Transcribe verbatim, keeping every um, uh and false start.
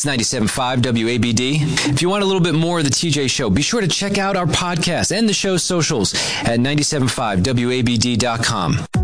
It's ninety-seven point five W A B D. If you want a little bit more of the T J Show, be sure to check out our podcast and the show's socials at ninety-seven point five W A B D dot com.